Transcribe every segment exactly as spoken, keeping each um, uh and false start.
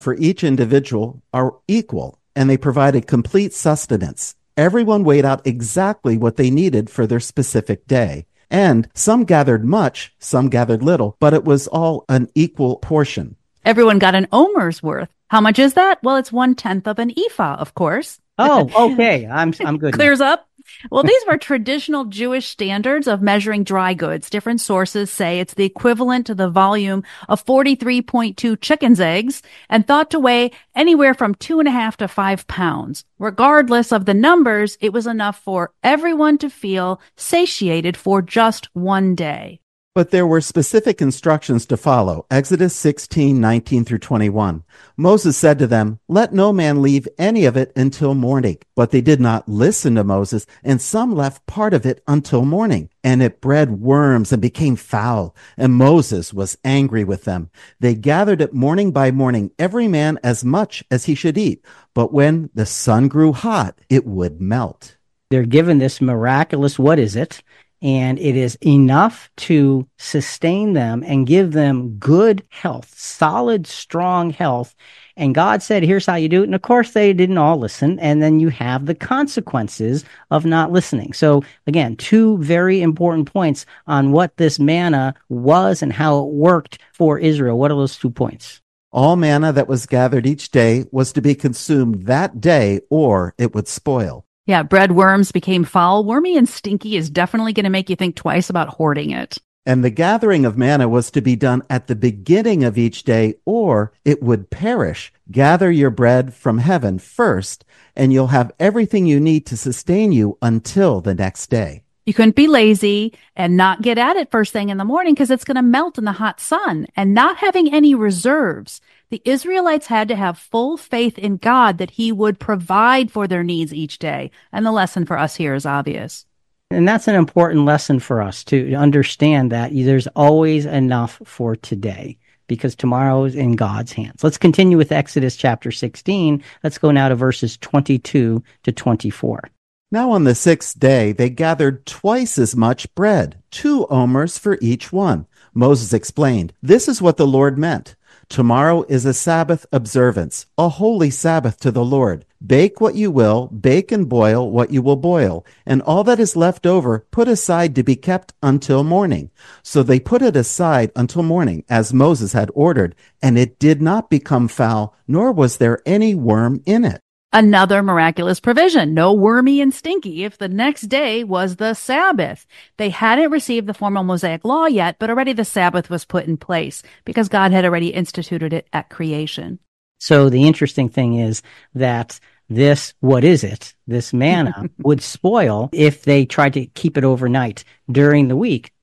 for each individual are equal, and they provided complete sustenance. Everyone weighed out exactly what they needed for their specific day. And some gathered much, some gathered little, but it was all an equal portion. Everyone got an omer's worth. How much is that? Well, it's one-tenth of an ephah, of course. Oh, okay. I'm I'm good. Clears now. Up. Well, these were traditional Jewish standards of measuring dry goods. Different sources say it's the equivalent to the volume of forty-three point two chicken's eggs and thought to weigh anywhere from two and a half to five pounds. Regardless of the numbers, it was enough for everyone to feel satiated for just one day. But there were specific instructions to follow. Exodus sixteen, nineteen through twenty-one. Moses said to them, "Let no man leave any of it until morning." But they did not listen to Moses, and some left part of it until morning. And it bred worms and became foul. And Moses was angry with them. They gathered it morning by morning, every man as much as he should eat. But when the sun grew hot, it would melt. They're given this miraculous, what is it? And it is enough to sustain them and give them good health, solid, strong health. And God said, here's how you do it. And of course, they didn't all listen. And then you have the consequences of not listening. So again, two very important points on what this manna was and how it worked for Israel. What are those two points? All manna that was gathered each day was to be consumed that day, or it would spoil. Yeah, bread worms became foul. Wormy and stinky is definitely going to make you think twice about hoarding it. And the gathering of manna was to be done at the beginning of each day, or it would perish. Gather your bread from heaven first, and you'll have everything you need to sustain you until the next day. You couldn't be lazy and not get at it first thing in the morning because it's going to melt in the hot sun. And not having any reserves, the Israelites had to have full faith in God that he would provide for their needs each day. And the lesson for us here is obvious. And that's an important lesson for us to understand that there's always enough for today because tomorrow is in God's hands. Let's continue with Exodus chapter sixteen. Let's go now to verses twenty-two to twenty-four. Now on the sixth day, they gathered twice as much bread, two omers for each one. Moses explained, "This is what the Lord meant. Tomorrow is a Sabbath observance, a holy Sabbath to the Lord. Bake what you will, bake and boil what you will boil, and all that is left over put aside to be kept until morning." So they put it aside until morning, as Moses had ordered, and it did not become foul, nor was there any worm in it. Another miraculous provision, no wormy and stinky if the next day was the Sabbath. They hadn't received the formal Mosaic law yet, but already the Sabbath was put in place because God had already instituted it at creation. So the interesting thing is that this, what is it, this manna would spoil if they tried to keep it overnight during the week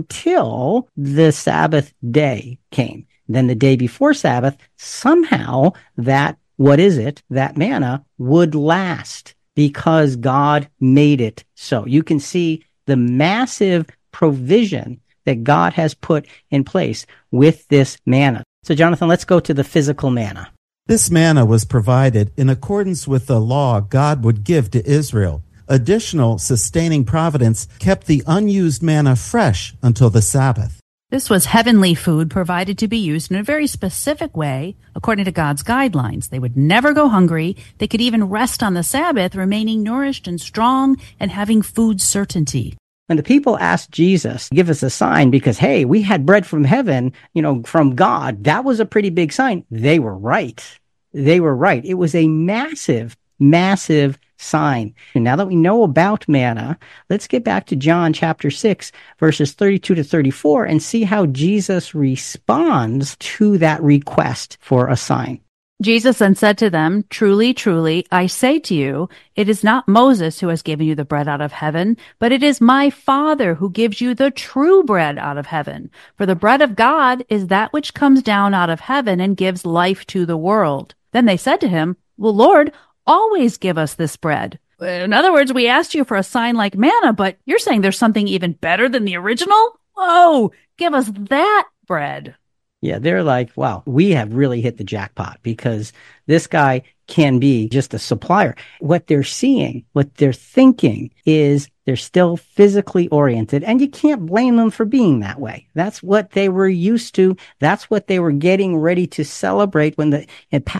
until the Sabbath day came. Then the day before Sabbath, somehow that what is it? That manna would last because God made it so. You can see the massive provision that God has put in place with this manna. So, Jonathan, let's go to the physical manna. This manna was provided in accordance with the law God would give to Israel. Additional sustaining providence kept the unused manna fresh until the Sabbath. This was heavenly food provided to be used in a very specific way, according to God's guidelines. They would never go hungry. They could even rest on the Sabbath, remaining nourished and strong and having food certainty. When the people asked Jesus, give us a sign because, hey, we had bread from heaven, you know, from God, that was a pretty big sign. They were right. They were right. It was a massive, massive sign. And now that we know about manna, let's get back to John chapter six, verses thirty-two to thirty-four, and see how Jesus responds to that request for a sign. Jesus then said to them, "Truly, truly, I say to you, it is not Moses who has given you the bread out of heaven, but it is my Father who gives you the true bread out of heaven. For the bread of God is that which comes down out of heaven and gives life to the world." Then they said to him, "Well, Lord, always give us this bread." In other words, we asked you for a sign like manna, but you're saying there's something even better than the original? Whoa, give us that bread. Yeah, they're like, wow, we have really hit the jackpot because this guy can be just a supplier. What they're seeing, what they're thinking is they're still physically oriented, and you can't blame them for being that way. That's what they were used to. That's what they were getting ready to celebrate when the